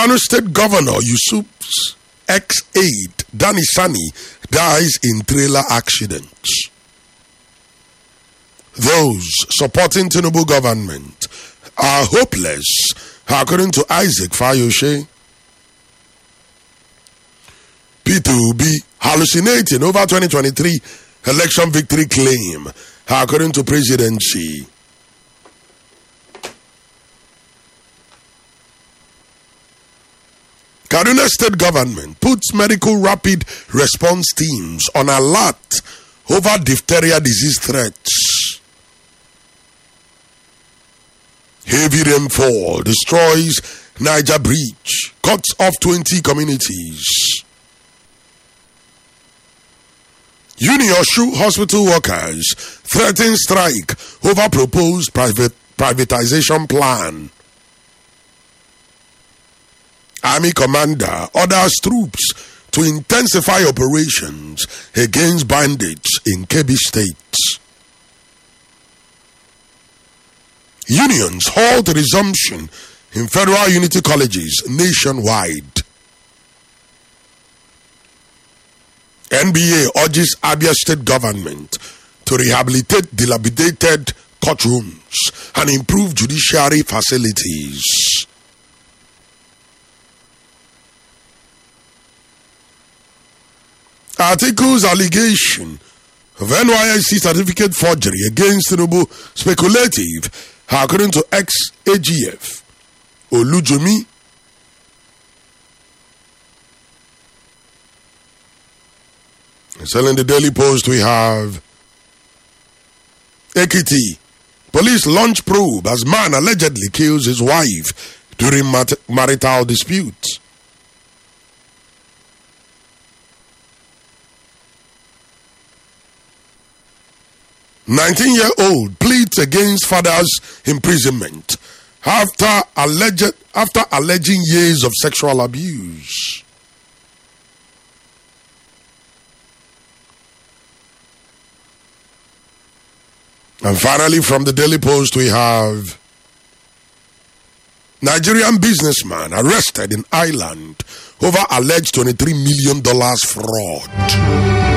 Kano State Governor Yusuf's ex-aide, Danny Sani, dies in trailer accident. Those supporting Tinubu government are hopeless, according to Isaac Fayoshe. P2B hallucinating over 2023 election victory claim, according to presidency. Kaduna State Government puts medical rapid response teams on alert over diphtheria disease threats. Heavy rainfall destroys Niger Bridge, cuts off 20 communities. Unioshu hospital workers threaten strike over proposed privatization plan. Army commander orders troops to intensify operations against bandits in Kebbi State. Unions halt resumption in federal unity colleges nationwide. NBA urges Abia State government to rehabilitate dilapidated courtrooms and improve judiciary facilities. Article's allegation of NYSC certificate forgery against Tinubu speculative, according to ex-AGF Olujumi. Selling the Daily Post, we have Ekiti. Police launch probe as man allegedly kills his wife during marital dispute. "19-year-old pleads against father's imprisonment after alleging years of sexual abuse." And finally, from the Daily Post, we have Nigerian businessman arrested in Ireland over alleged $23 million fraud.